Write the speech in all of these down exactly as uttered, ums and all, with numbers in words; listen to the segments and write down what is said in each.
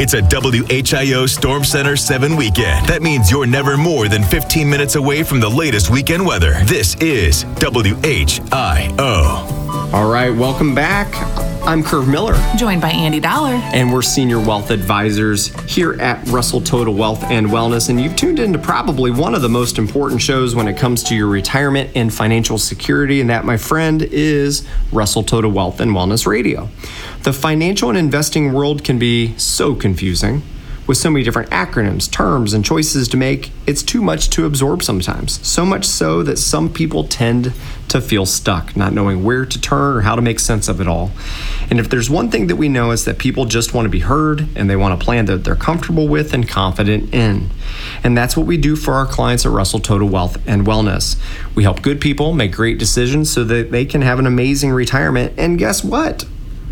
It's a W H I O Storm Center seven weekend. That means you're never more than fifteen minutes away from the latest weekend weather. This is W H I O. All right, welcome back. I'm Curve Miller. Joined by Andy Dollar. And we're Senior Wealth Advisors here at Russell Total Wealth and Wellness. And you've tuned into probably one of the most important shows when it comes to your retirement and financial security. And that, my friend, is Russell Total Wealth and Wellness Radio. The financial and investing world can be so confusing. With so many different acronyms, terms, and choices to make, it's too much to absorb sometimes. So much so that some people tend to feel stuck, not knowing where to turn or how to make sense of it all. And if there's one thing that we know, is that people just want to be heard and they want a plan that they're comfortable with and confident in. And that's what we do for our clients at Russell Total Wealth and Wellness. We help good people make great decisions so that they can have an amazing retirement. And guess what?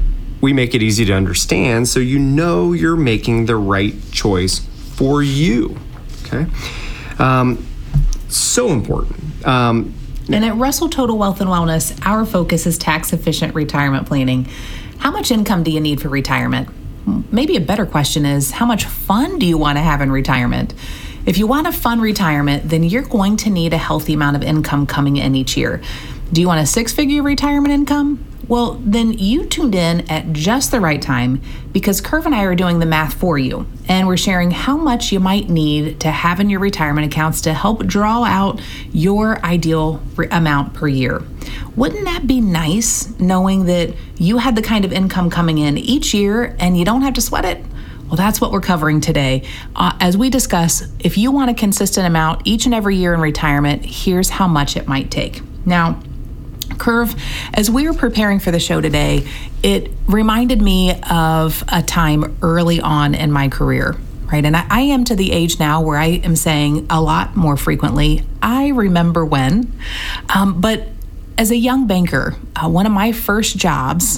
We make it easy to understand so you know you're making the right choice for you. Okay? Um, so important. Um, and at Russell Total Wealth and Wellness, our focus is tax-efficient retirement planning. How much income do you need for retirement? Maybe a better question is, how much fun do you want to have in retirement? If you want a fun retirement, then you're going to need a healthy amount of income coming in each year. Do you want a six-figure retirement income? Well, then you tuned in at just the right time, because Curve and I are doing the math for you, and we're sharing how much you might need to have in your retirement accounts to help draw out your ideal re- amount per year. Wouldn't that be nice, knowing that you had the kind of income coming in each year and you don't have to sweat it? Well, that's what we're covering today. Uh, as we discuss, if you want a consistent amount each and every year in retirement, here's how much it might take. Now, Curve, as we were preparing for the show today, it reminded me of a time early on in my career, right? And I, I am to the age now where I am saying a lot more frequently, I remember when. Um, but as a young banker, uh, one of my first jobs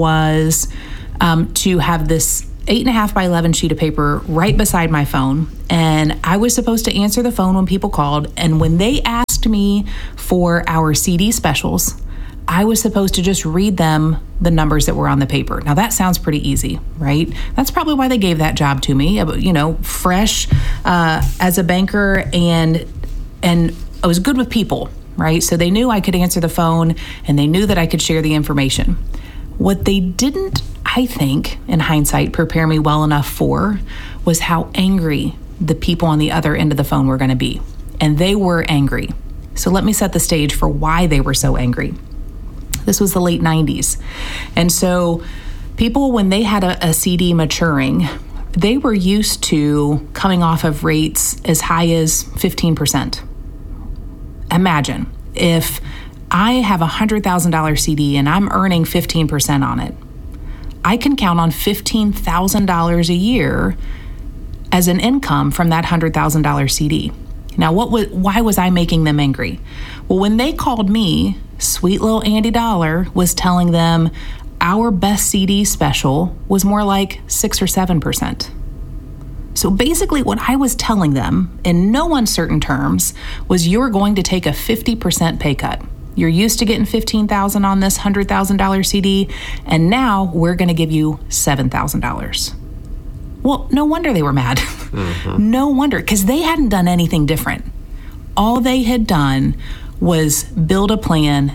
was um, to have this eight and a half by eleven sheet of paper right beside my phone. And I was supposed to answer the phone when people called. And when they asked me for our C D specials, I was supposed to just read them the numbers that were on the paper. Now that sounds pretty easy, right? That's probably why they gave that job to me. You know, fresh uh, as a banker, and and I was good with people, right? So they knew I could answer the phone, and they knew that I could share the information. What they didn't, I think, in hindsight, prepare me well enough for was how angry the people on the other end of the phone were going to be. And they were angry. So let me set the stage for why they were so angry. This was the late nineties. And so people, when they had a, a C D maturing, they were used to coming off of rates as high as fifteen percent. Imagine if I have a one hundred thousand dollars C D and I'm earning fifteen percent on it. I can count on fifteen thousand dollars a year as an income from that one hundred thousand dollars C D. Now, what was, why was I making them angry? Well, when they called me, sweet little Andy Dollar was telling them our best C D special was more like six or seven percent. So basically what I was telling them in no uncertain terms was, you're going to take a fifty percent pay cut. You're used to getting fifteen thousand dollars on this one hundred thousand dollars C D, and now we're going to give you seven thousand dollars. Well, no wonder they were mad. Mm-hmm. No wonder, because they hadn't done anything different. All they had done was build a plan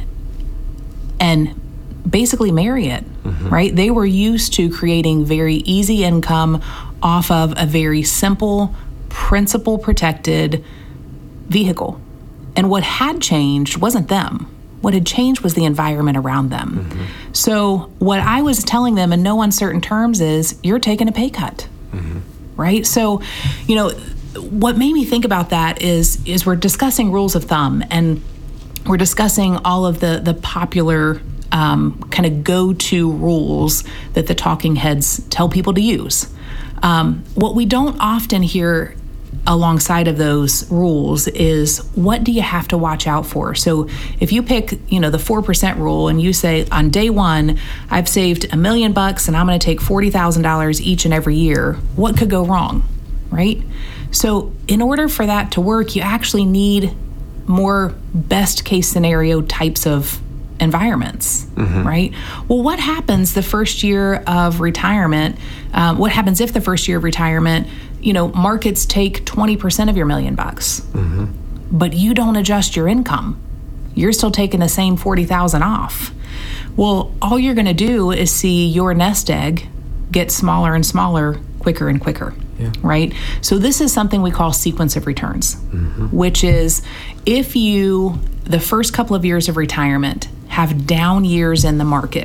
and basically marry it, mm-hmm. right? They were used to creating very easy income off of a very simple, principal-protected vehicle. And what had changed wasn't them. What had changed was the environment around them. Mm-hmm. So what I was telling them in no uncertain terms is, you're taking a pay cut, mm-hmm. right? So, you know, what made me think about that is, is we're discussing rules of thumb, and we're discussing all of the, the popular um, kind of go-to rules that the talking heads tell people to use. Um, what we don't often hear alongside of those rules is, what do you have to watch out for? So if you pick, you know, the four percent rule, and you say, on day one, I've saved a million bucks and I'm going to take forty thousand dollars each and every year, what could go wrong, right? So in order for that to work, you actually need more best case scenario types of environments, Mm-hmm. right? Well, what happens the first year of retirement? Um, what happens if the first year of retirement, you know, markets take twenty percent of your million bucks, Mm-hmm. but you don't adjust your income? You're still taking the same forty thousand off. Well, all you're going to do is see your nest egg get smaller and smaller, quicker and quicker, Yeah. right? So this is something we call sequence of returns, which is if you, the first couple of years of retirement, have down years in the market,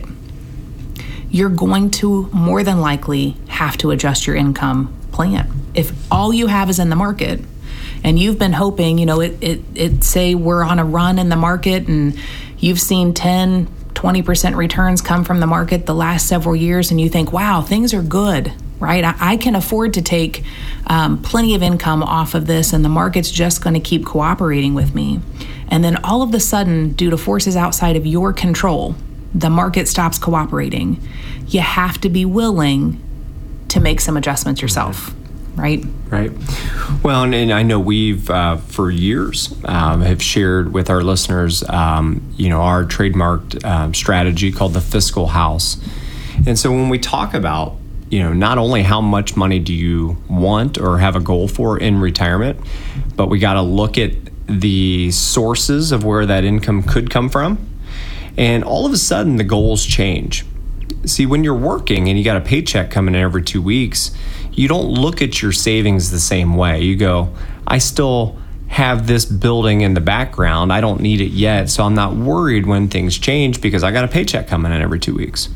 you're going to more than likely have to adjust your income plan. If all you have is in the market, and you've been hoping, you know, it, it, it say we're on a run in the market and you've seen ten, twenty percent returns come from the market the last several years, and you think, wow, things are good, right? I, I can afford to take um, plenty of income off of this, and the market's just going to keep cooperating with me. And then all of a sudden, due to forces outside of your control, the market stops cooperating. You have to be willing to make some adjustments yourself, right? Right. Well, and, and I know we've, uh, for years, um, have shared with our listeners, um, you know, our trademarked um, strategy called the Fiscal House. And so when we talk about, you know, not only how much money do you want or have a goal for in retirement, but we got to look at the sources of where that income could come from. And all of a sudden, the goals change. See, when you're working and you got a paycheck coming in every two weeks, you don't look at your savings the same way. You go, I still have this building in the background. I don't need it yet, so I'm not worried when things change because I got a paycheck coming in every two weeks.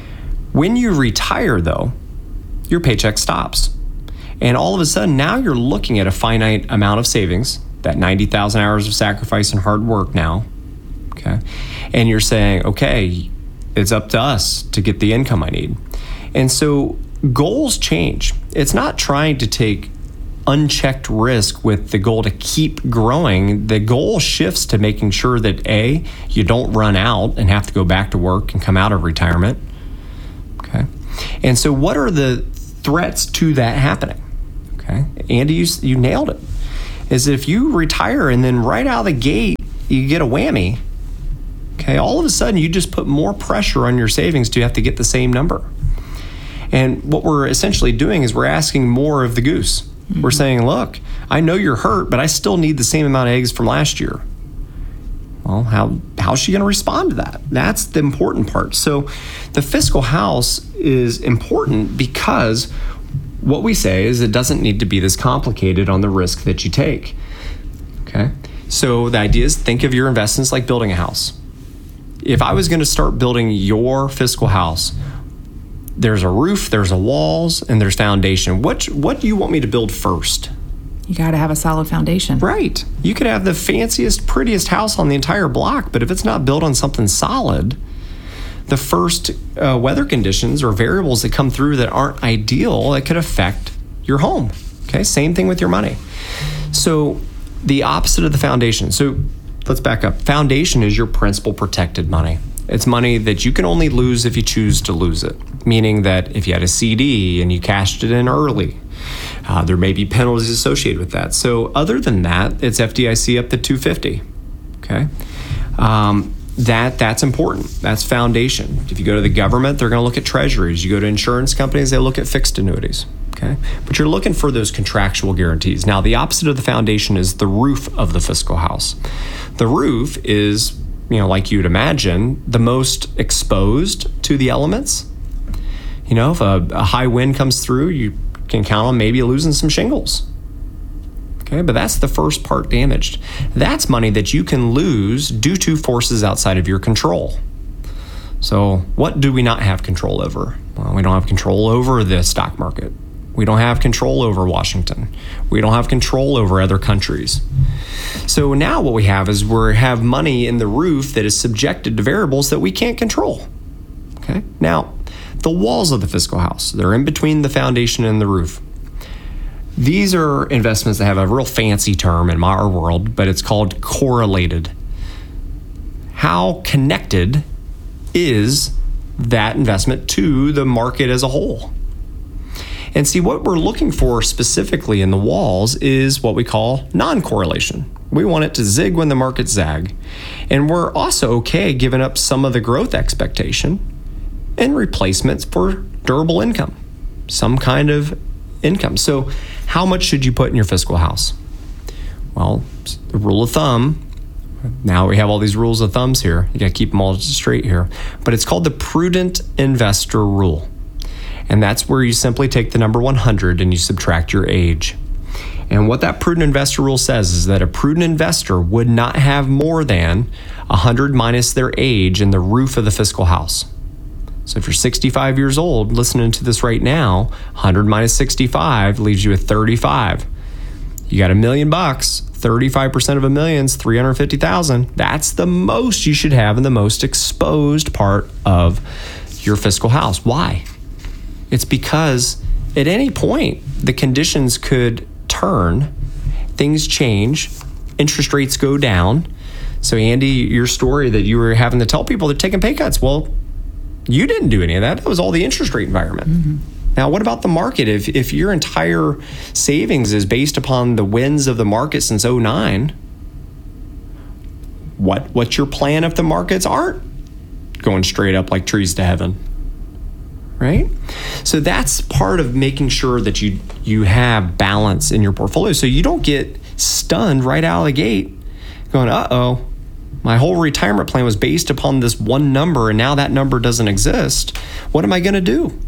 When you retire, though, your paycheck stops. And all of a sudden, now you're looking at a finite amount of savings, that ninety thousand hours of sacrifice and hard work now, okay? And you're saying, okay, it's up to us to get the income I need. And so goals change. It's not trying to take unchecked risk with the goal to keep growing. The goal shifts to making sure that A, you don't run out and have to go back to work and come out of retirement. Okay. And so what are the threats to that happening? Okay. Andy, you, you nailed it. Is if you retire and then right out of the gate, you get a whammy. Okay. All of a sudden you just put more pressure on your savings to have to get the same number. And what we're essentially doing is we're asking more of the goose. Mm-hmm. We're saying, look, I know you're hurt, but I still need the same amount of eggs from last year. Well, how how's she going to respond to that? That's the important part. So the Fiscal House is important because what we say is it doesn't need to be this complicated on the risk that you take. Okay? So the idea is think of your investments like building a house. If I was going to start building your fiscal house, there's a roof, there's a walls, and there's foundation. What what do you want me to build first? You got to have a solid foundation. Right. You could have the fanciest, prettiest house on the entire block, but if it's not built on something solid, the first uh, weather conditions or variables that come through that aren't ideal, it could affect your home. Okay, same thing with your money. So the opposite of the foundation. So let's back up. Foundation is your principal protected money. It's money that you can only lose if you choose to lose it, meaning that if you had a C D and you cashed it in early, uh, there may be penalties associated with that. So other than that, it's F D I C up to two hundred fifty dollars, okay? Um, that That's important. That's foundation. If you go to the government, they're going to look at treasuries. You go to insurance companies, they look at fixed annuities, okay? But you're looking for those contractual guarantees. Now, the opposite of the foundation is the roof of the fiscal house. The roof is, you know, like you'd imagine, the most exposed to the elements. You know, if a, a high wind comes through, you can count on maybe losing some shingles. Okay, but that's the first part damaged. That's money that you can lose due to forces outside of your control. So what do we not have control over? Well, we don't have control over the stock market. We don't have control over Washington. We don't have control over other countries. So now what we have is we have money in the roof that is subjected to variables that we can't control. Okay. Now, the walls of the fiscal house, they're in between the foundation and the roof. These are investments that have a real fancy term in our world, but it's called correlated. How connected is that investment to the market as a whole? And see, what we're looking for specifically in the walls is what we call non-correlation. We want it to zig when the markets zag. And we're also okay giving up some of the growth expectation and replacements for durable income, some kind of income. So how much should you put in your fiscal house? Well, the rule of thumb, now we have all these rules of thumbs here. You got to keep them all straight here. But it's called the prudent investor rule. And that's where you simply take the number one hundred and you subtract your age. And what that prudent investor rule says is that a prudent investor would not have more than one hundred minus their age in the roof of the fiscal house. So if you're sixty-five years old listening to this right now, one hundred minus sixty-five leaves you with thirty-five. You got a million bucks, thirty-five percent of a million's three hundred fifty thousand. That's the most you should have in the most exposed part of your fiscal house. Why? It's because at any point, the conditions could turn, things change, interest rates go down. So Andy, your story that you were having to tell people they're taking pay cuts, well, you didn't do any of that. That was all the interest rate environment. Mm-hmm. Now, what about the market? If if your entire savings is based upon the winds of the market since oh nine, what what's your plan if the markets aren't going straight up like trees to heaven? Right? So that's part of making sure that you you have balance in your portfolio so you don't get stunned right out of the gate going, uh-oh, my whole retirement plan was based upon this one number and now that number doesn't exist. What am I going to do?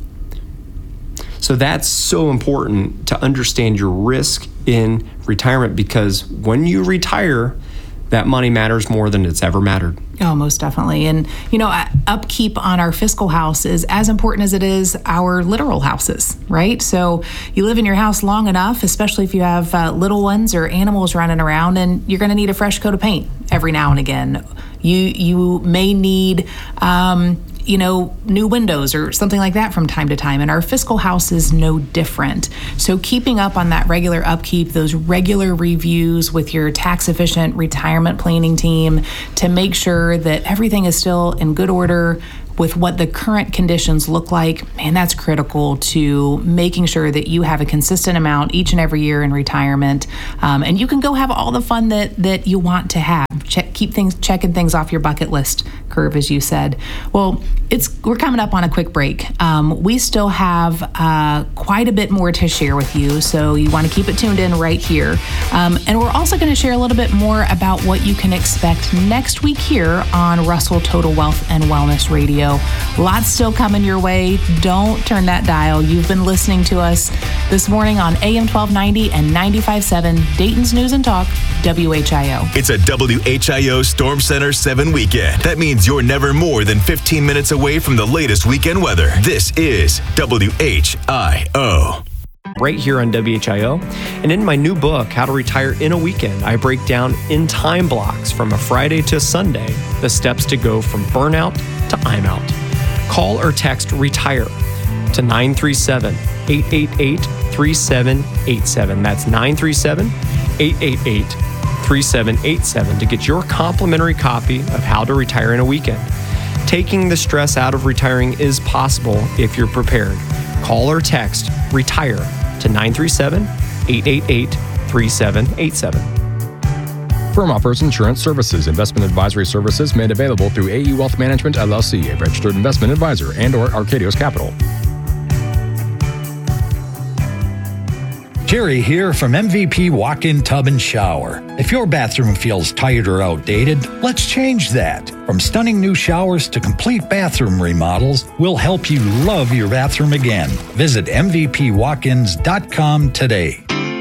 So that's so important to understand your risk in retirement because when you retire, that money matters more than it's ever mattered. Oh, most definitely. And, you know, upkeep on our fiscal house is as important as it is our literal houses, right? So you live in your house long enough, especially if you have uh, little ones or animals running around, and you're going to need a fresh coat of paint every now and again. You, you may need, um, you know, new windows or something like that from time to time. And our fiscal house is no different. So keeping up on that regular upkeep, those regular reviews with your tax efficient retirement planning team to make sure that everything is still in good order with what the current conditions look like, man, that's critical to making sure that you have a consistent amount each and every year in retirement. Um, and you can go have all the fun that, that you want to have. Check, keep things, checking things off your bucket list curve, as you said. Well, it's we're coming up on a quick break. Um, we still have uh, quite a bit more to share with you, so you want to keep it tuned in right here. Um, and we're also going to share a little bit more about what you can expect next week here on Russell Total Wealth and Wellness Radio. Lots still coming your way. Don't turn that dial. You've been listening to us this morning on A M twelve ninety and ninety-five point seven Dayton's News and Talk, W H I O. It's a W H I O Storm Center seven weekend. That means you're never more than fifteen minutes away from the latest weekend weather. This is W H I O. Right here on W H I O. And in my new book, How to Retire in a Weekend, I break down in time blocks from a Friday to Sunday the steps to go from burnout to I'm out. Call or text RETIRE to nine three seven, eight eight eight, three seven eight seven. That's nine three seven, eight eight eight, three seven eight seven to get your complimentary copy of How to Retire in a Weekend. Taking the stress out of retiring is possible if you're prepared. Call or text RETIRE to nine three seven, eight eight eight, three seven eight seven. Firm offers insurance services. Investment advisory services made available through A E Wealth Management, L L C, a registered investment advisor, and or Arcadios Capital. Jerry here from M V P Walk-In Tub and Shower. If your bathroom feels tired or outdated, let's change that. From stunning new showers to complete bathroom remodels, we'll help you love your bathroom again. Visit M V P walk ins dot com today.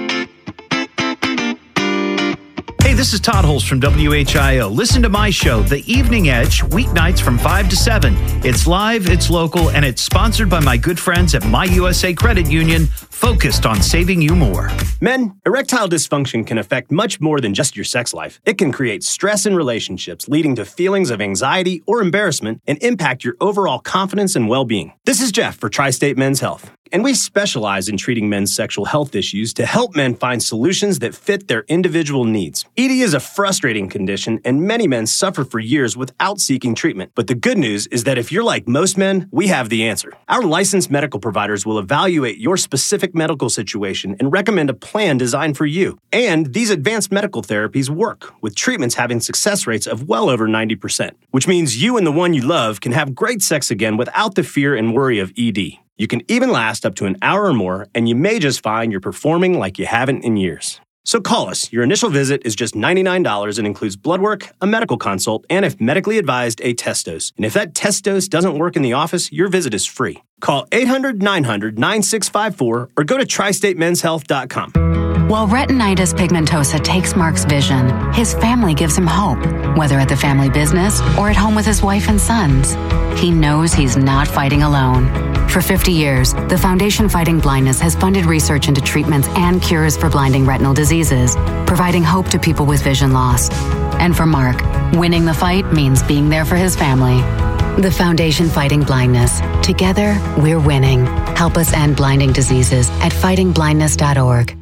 Hey, this is Todd Holst from W H I O. Listen to my show, The Evening Edge, weeknights from five to seven. It's live, it's local, and it's sponsored by my good friends at My U S A Credit Union, focused on saving you more. Men, erectile dysfunction can affect much more than just your sex life. It can create stress in relationships, leading to feelings of anxiety or embarrassment, and impact your overall confidence and well-being. This is Jeff for Tri-State Men's Health. And we specialize in treating men's sexual health issues to help men find solutions that fit their individual needs. E D is a frustrating condition, and many men suffer for years without seeking treatment. But the good news is that if you're like most men, we have the answer. Our licensed medical providers will evaluate your specific medical situation and recommend a plan designed for you. And these advanced medical therapies work, with treatments having success rates of well over ninety percent, which means you and the one you love can have great sex again without the fear and worry of E D. You can even last up to an hour or more, and you may just find you're performing like you haven't in years. So call us. Your initial visit is just ninety-nine dollars and includes blood work, a medical consult, and if medically advised, a test dose. And if that test dose doesn't work in the office, your visit is free. Call eight hundred, nine hundred, nine six five four or go to tri state men's health dot com. While retinitis pigmentosa takes Mark's vision, his family gives him hope, whether at the family business or at home with his wife and sons. He knows he's not fighting alone. For fifty years, the Foundation Fighting Blindness has funded research into treatments and cures for blinding retinal diseases, providing hope to people with vision loss. And for Mark, winning the fight means being there for his family. The Foundation Fighting Blindness. Together, we're winning. Help us end blinding diseases at fighting blindness dot org.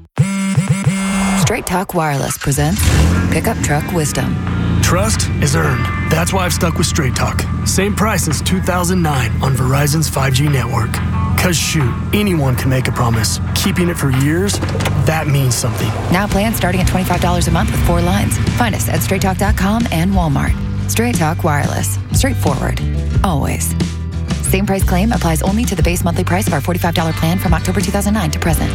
Straight Talk Wireless presents Pickup Truck Wisdom. Trust is earned. That's why I've stuck with Straight Talk. Same price since two thousand nine on Verizon's five G network. Cause shoot, anyone can make a promise. Keeping it for years, that means something. Now plans starting at twenty-five dollars a month with four lines. Find us at straight talk dot com and Walmart. Straight Talk Wireless. Straightforward. Always. Same price claim applies only to the base monthly price of our forty-five dollars plan from October two thousand nine to present.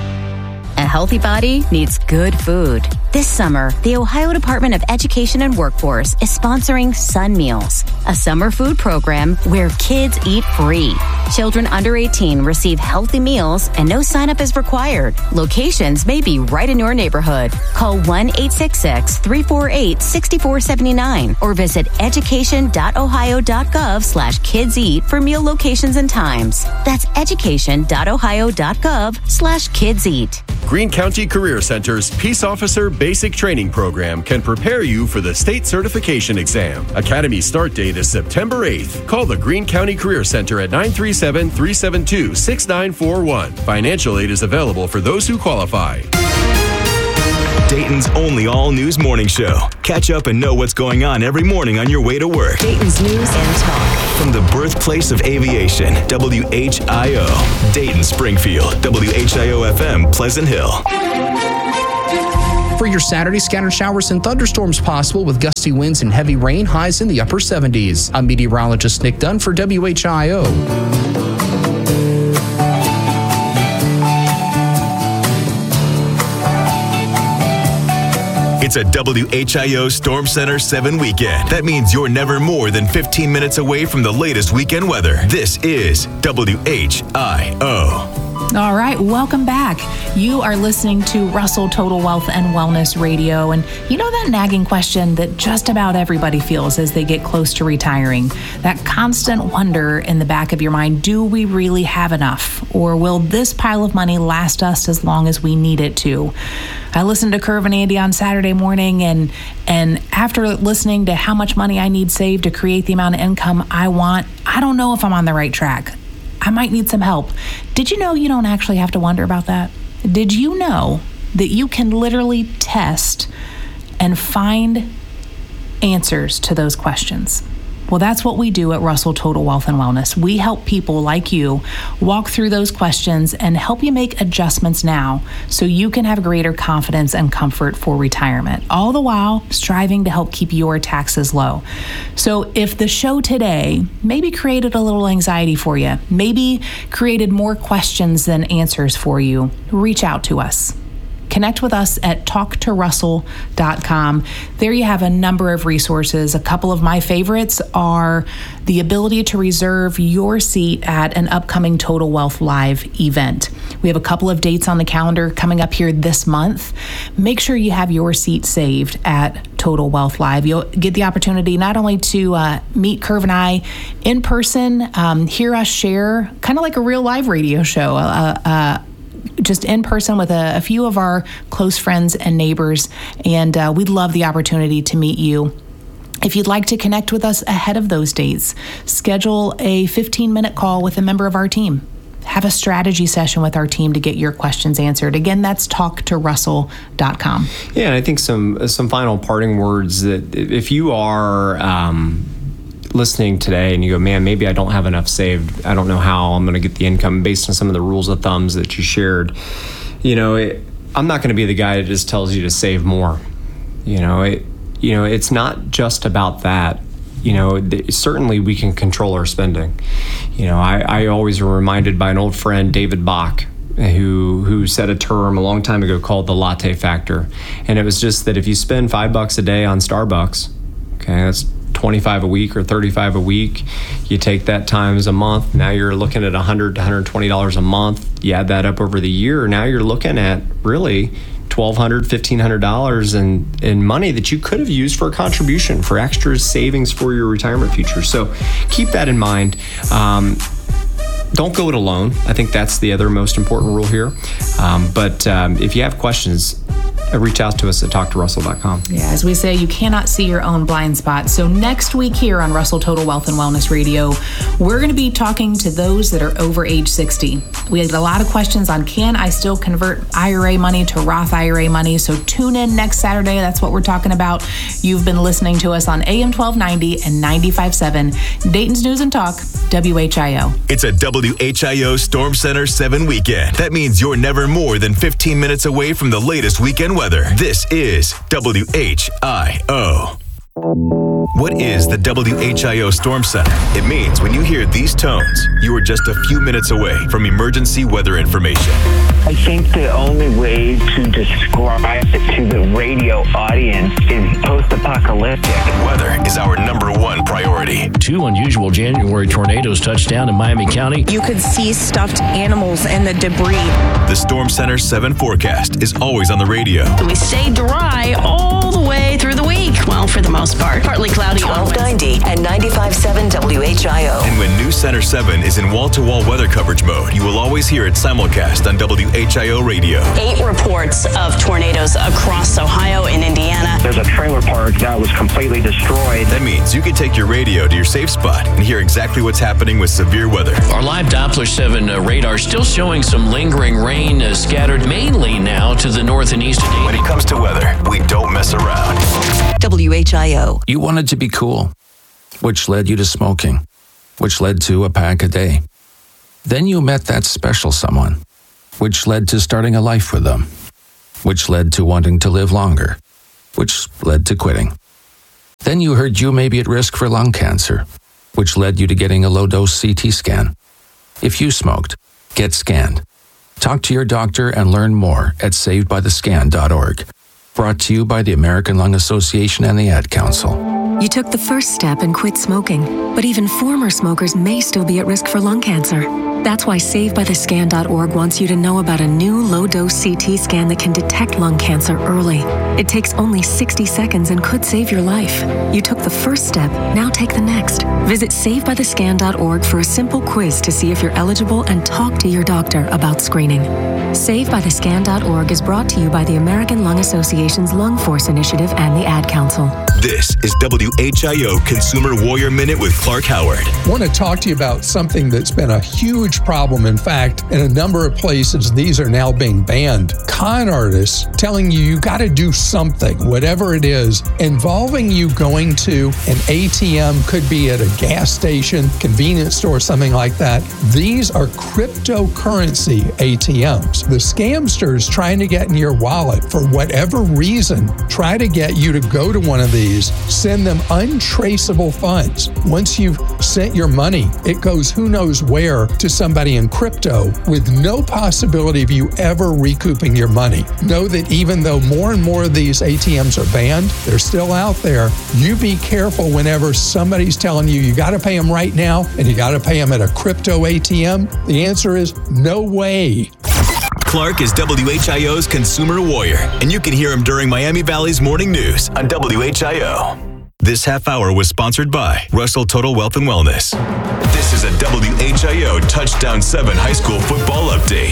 A healthy body needs good food. This summer, the Ohio Department of Education and Workforce is sponsoring Sun Meals, a summer food program where kids eat free. Children under eighteen receive healthy meals and no sign-up is required. Locations may be right in your neighborhood. Call one eight six six, three four eight, six four seven nine or visit education dot ohio dot gov slash kids eat for meal locations and times. That's education dot ohio dot gov slash kids eat. Greene County Career Center's Peace Officer Basic Training Program can prepare you for the state certification exam. Academy start date is September eighth. Call the Greene County Career Center at nine three seven, three seven two, six nine four one. Financial aid is available for those who qualify. Dayton's only all-news morning show. Catch up and know what's going on every morning on your way to work. Dayton's News and Talk. From the birthplace of aviation, W H I O. Dayton, Springfield, W H I O F M, Pleasant Hill. For your Saturday, scattered showers and thunderstorms possible with gusty winds and heavy rain, highs in the upper seventies. I'm meteorologist Nick Dunn for W H I O. It's a W H I O Storm Center seven weekend. That means you're never more than fifteen minutes away from the latest weekend weather. This is W H I O. All right, welcome back. You are listening to Russell Total Wealth and Wellness Radio. And you know that nagging question that just about everybody feels as they get close to retiring? That constant wonder in the back of your mind, do we really have enough? Or will this pile of money last us as long as we need it to? I listened to Curve and Andy on Saturday morning, and and after listening to how much money I need saved to create the amount of income I want, I don't know if I'm on the right track. I might need some help. Did you know you don't actually have to wonder about that? Did you know that you can literally test and find answers to those questions? Well, that's what we do at Russell Total Wealth and Wellness. We help people like you walk through those questions and help you make adjustments now so you can have greater confidence and comfort for retirement, all the while striving to help keep your taxes low. So if the show today maybe created a little anxiety for you, maybe created more questions than answers for you, reach out to us. Connect with us at talk to russell dot com. There you have a number of resources. A couple of my favorites are the ability to reserve your seat at an upcoming Total Wealth Live event. We have a couple of dates on the calendar coming up here this month. Make sure you have your seat saved at Total Wealth Live. You'll get the opportunity not only to uh, meet Curve and I in person, um, hear us share, kind of like a real live radio show, uh, uh, just in person with a, a few of our close friends and neighbors. And uh, we'd love the opportunity to meet you. If you'd like to connect with us ahead of those dates, schedule a fifteen minute call with a member of our team. have a strategy session with our team to get your questions answered. Again, that's talk to russell dot com. Yeah, and I think some some final parting words that if you are um, listening today and you go, man, maybe I don't have enough saved. I don't know how I'm going to get the income based on some of the rules of thumbs that you shared. You know, it, I'm not going to be the guy that just tells you to save more. You know, it, you know, it's not just about that. You know, th- certainly we can control our spending. You know, I, I always am reminded by an old friend, David Bach, who who said a term a long time ago called the latte factor. And it was just that if you spend five bucks a day on Starbucks, okay, that's twenty-five a week or thirty-five a week. You take that times a month. Now you're looking at one hundred to one hundred twenty dollars a month. You add that up over the year. Now you're looking at really twelve hundred dollars, fifteen hundred dollars in, in money that you could have used for a contribution, for extra savings for your retirement future. So keep that in mind. Um, don't go it alone. I think that's the other most important rule here. Um, but um, if you have questions, reach out to us at talk to russell dot com. Yeah, as we say, you cannot see your own blind spot. So next week here on Russell Total Wealth and Wellness Radio, we're going to be talking to those that are over age sixty. We had a lot of questions on, can I still convert I R A money to Roth I R A money? So tune in next Saturday. That's what we're talking about. You've been listening to us on A M twelve ninety and ninety-five point seven, Dayton's News and Talk, W H I O. It's a W H I O Storm Center seven weekend. That means you're never more than fifteen minutes away from the latest weekend weather. This is W H I O. What is the W H I O Storm Center? It means when you hear these tones, you are just a few minutes away from emergency weather information. I think the only way to describe it to the radio audience is post-apocalyptic. Weather is our number one priority. Two unusual January tornadoes touched down in Miami County. You could see stuffed animals and the debris. The Storm Center seven forecast is always on the radio. We stay dry all the way through the week. Well, for the most part. Partly cloudy. twelve ninety and ninety-five point seven W H I O. And when News Center seven is in wall-to-wall weather coverage mode, you will always hear it simulcast on W H I O radio. Eight reports of tornadoes across Ohio and Indiana. There's a trailer park that was completely destroyed. That means you can take your radio to your safe spot and hear exactly what's happening with severe weather. Our live Doppler seven uh, radar still showing some lingering rain uh, scattered mainly now to the north and east of Dayton. When it comes to weather, we don't mess around. W H I O. You wanted to be cool, which led you to smoking, which led to a pack a day. Then you met that special someone, which led to starting a life with them, which led to wanting to live longer, which led to quitting. Then you heard you may be at risk for lung cancer, which led you to getting a low-dose C T scan. If you smoked, get scanned. Talk to your doctor and learn more at saved by the scan dot org. Brought to you by the American Lung Association and the Ad Council. You took the first step and quit smoking, but even former smokers may still be at risk for lung cancer. That's why saved by the scan dot org wants you to know about a new low-dose C T scan that can detect lung cancer early. It takes only sixty seconds and could save your life. You took the first step, now take the next. Visit saved by the scan dot org for a simple quiz to see if you're eligible and talk to your doctor about screening. saved by the scan dot org is brought to you by the American Lung Association's Lung Force Initiative and the Ad Council. This is W H I O Consumer Warrior Minute with Clark Howard. I want to talk to you about something that's been a huge problem. In fact, in a number of places, these are now being banned. Con artists telling you you got to do something, whatever it is, involving you going to an A T M, could be at a gas station, convenience store, something like that. These are cryptocurrency A T Ms. The scamsters trying to get in your wallet for whatever reason, try to get you to go to one of these, send them untraceable funds. Once you've sent your money, it goes who knows where to somebody in crypto with no possibility of you ever recouping your money. Know that even though more and more of these A T Ms are banned, they're still out there. You be careful whenever somebody's telling you you got to pay them right now and you got to pay them at a crypto A T M. The answer is no way. Clark is W H I O's Consumer Warrior, and you can hear him during Miami Valley's Morning News on W H I O. This half hour was sponsored by Russell Total Wealth and Wellness. This is a W H I O Touchdown seven High School Football Update.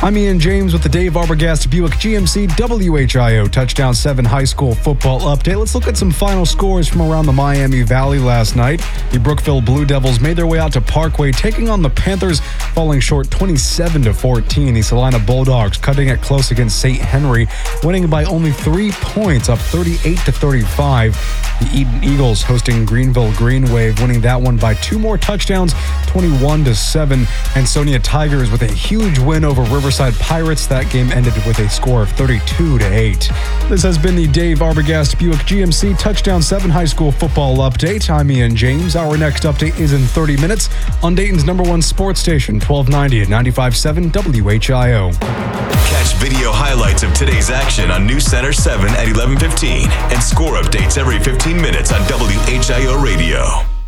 I'm Ian James with the Dave Arbogast Buick G M C W H I O Touchdown seven High School football update. Let's look at some final scores from around the Miami Valley last night. The Brookville Blue Devils made their way out to Parkway, taking on the Panthers, falling short twenty-seven to fourteen. The Salina Bulldogs cutting it close against Saint Henry, winning by only three points, up thirty-eight to thirty-five. The Eden Eagles hosting Greenville Green Wave, winning that one by two more touchdowns, twenty-one to seven. And Sonia Tigers with a huge win over Riverside Pirates. That game ended with a score of thirty-two to eight. This has been the Dave Arbogast Buick G M C Touchdown seven High School football update. I'm Ian James. Our next update is in thirty minutes on Dayton's number one sports station, twelve ninety at ninety-five point seven W H I O. Catch video highlights of today's action on News Center seven at eleven fifteen and score updates every fifteen minutes on W H I O Radio.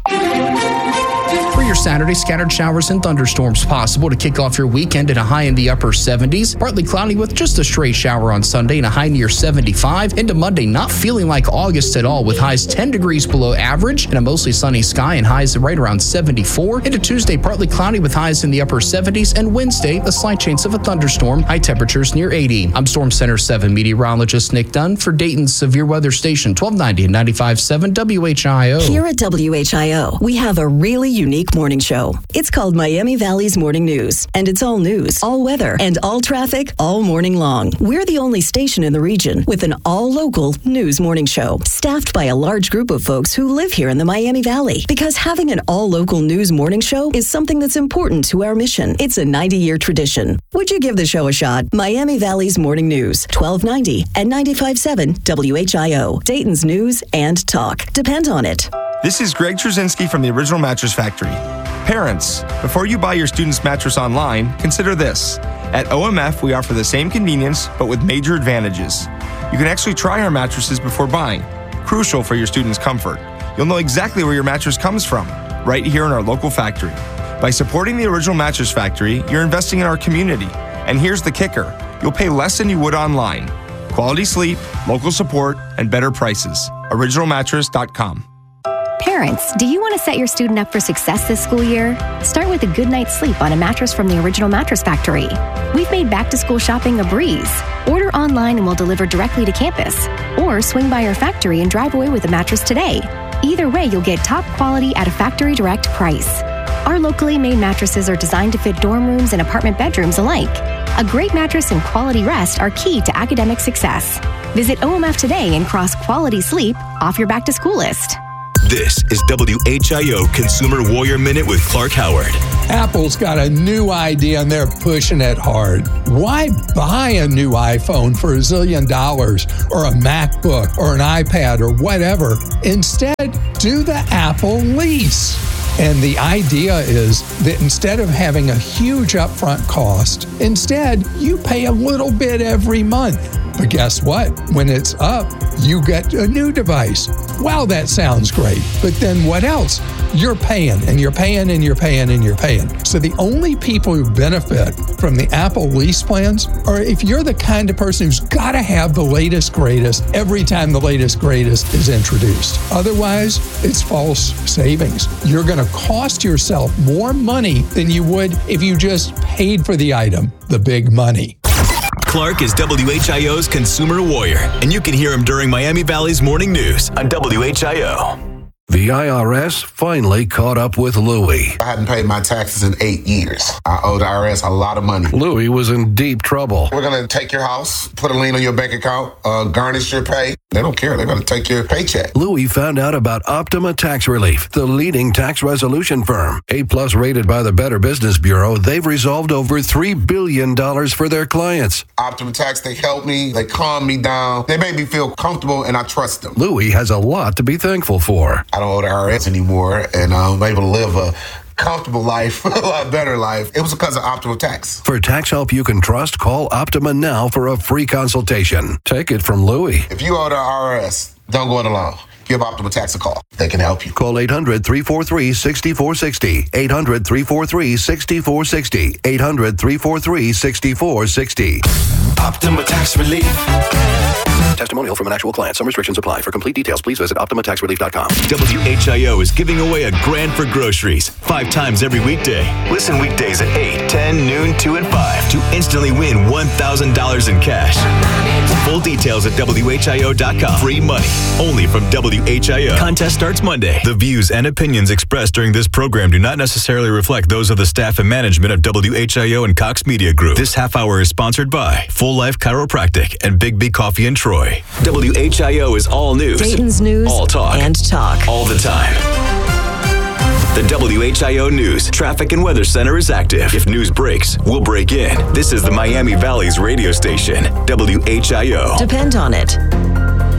For your Saturday, scattered showers and thunderstorms possible to kick off your weekend at a high in the upper seventies. Partly cloudy with just a stray shower on Sunday and a high near seventy-five. Into Monday, not feeling like August at all with highs ten degrees below average and a mostly sunny sky and highs right around seventy-four. Into Tuesday, partly cloudy with highs in the upper seventies. And Wednesday, a slight chance of a thunderstorm, high temperatures near eighty. I'm Storm Center seven meteorologist Nick Dunn for Dayton's Severe Weather Station, twelve ninety and ninety-five point seven W H I O. Here at W H I O, we have a really unique morning show. It's called Miami Valley's Morning News, and it's all news, all weather, and all traffic all morning long. We're the only station in the region with an all-local news morning show, staffed by a large group of folks who live here in the Miami Valley. Because having an all-local news morning show is something that's important to our mission. It's a ninety-year tradition. Would you give the show a shot? Miami Valley's Morning News, twelve ninety and ninety-five point seven W H I O. Dayton's news and talk. Depend on it. This is Greg Trzynski from the Original Mattress Factory. Parents, before you buy your student's mattress online, consider this. At O M F, we offer the same convenience, but with major advantages. You can actually try our mattresses before buying, crucial for your student's comfort. You'll know exactly where your mattress comes from, right here in our local factory. By supporting the Original Mattress Factory, you're investing in our community. And here's the kicker. You'll pay less than you would online. Quality sleep, local support, and better prices. original mattress dot com. Parents, do you want to set your student up for success this school year? Start with a good night's sleep on a mattress from the Original Mattress Factory. We've made back-to-school shopping a breeze. Order online and we'll deliver directly to campus. Or swing by our factory and drive away with a mattress today. Either way, you'll get top quality at a factory direct price. Our locally made mattresses are designed to fit dorm rooms and apartment bedrooms alike. A great mattress and quality rest are key to academic success. Visit O M F today and cross quality sleep off your back-to-school list. This is W H I O Consumer Warrior Minute with Clark Howard. Apple's got a new idea and they're pushing it hard. Why buy a new iPhone for a zillion dollars or a MacBook or an iPad or whatever? Instead, do the Apple lease. And the idea is that instead of having a huge upfront cost, instead you pay a little bit every month. But guess what? When it's up, you get a new device. Wow, that sounds great. But then what else? You're paying and you're paying and you're paying and you're paying. So the only people who benefit from the Apple lease plans are if you're the kind of person who's got to have the latest greatest every time the latest greatest is introduced. Otherwise, it's false savings. You're going to cost yourself more money than you would if you just paid for the item, the big money. Clark is W H I O's Consumer Warrior, and you can hear him during Miami Valley's Morning News on W H I O. The I R S finally caught up with Louie. I hadn't paid my taxes in eight years. I owe the I R S a lot of money. Louie was in deep trouble. We're going to take your house, put a lien on your bank account, uh, garnish your pay. They don't care. They're going to take your paycheck. Louie found out about Optima Tax Relief, the leading tax resolution firm. A-plus rated by the Better Business Bureau, they've resolved over three billion dollars for their clients. Optima Tax, they help me. They calm me down. They make me feel comfortable, and I trust them. Louie has a lot to be thankful for. I don't owe the I R S anymore, and I'm able to live a comfortable life, a lot better life. It was because of Optima Tax. For tax help you can trust, call Optima now for a free consultation. Take it from Louie. If you owe the I R S, don't go it alone. Give Optima Tax a call. They can help you. Call eight hundred, three four three, six four six zero. eight hundred, three four three, six four six zero. eight hundred, three four three, six four six zero. Optima Tax Relief. Testimonial from an actual client. Some restrictions apply. For complete details, please visit Optima Tax Relief dot com. W H I O is giving away a grand for groceries five times every weekday. Listen weekdays at eight, ten, noon, two, and five to instantly win one thousand dollars in cash. Full details at W H I O dot com. Free money only from W H I O. Contest starts Monday. The views and opinions expressed during this program do not necessarily reflect those of the staff and management of W H I O and Cox Media Group. This half hour is sponsored by Full Life Chiropractic and Big B Coffee in Troy. W H I O is all news. Dayton's news all talk. and talk. All the time. The W H I O News Traffic and Weather Center is active. If news breaks, we'll break in. This is the Miami Valley's radio station, W H I O. Depend on it.